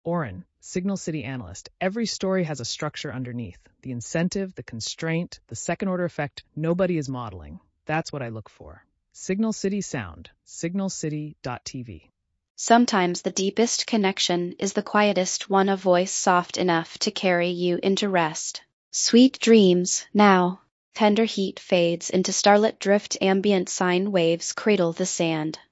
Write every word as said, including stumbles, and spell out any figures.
Oren, Signal City analyst. Every story has a structure underneath. The incentive, the constraint, the second-order effect nobody is modeling. That's what I look for. Signal City Sound, signal city dot t v. Sometimes the deepest connection is the quietest one, a voice soft enough to carry you into rest. Sweet dreams, now. Tender heat fades into starlit drift, ambient sine waves cradle the sand.